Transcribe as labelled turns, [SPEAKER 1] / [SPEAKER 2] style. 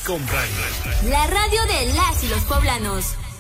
[SPEAKER 1] con Braille.
[SPEAKER 2] La radio de las y los poblanos.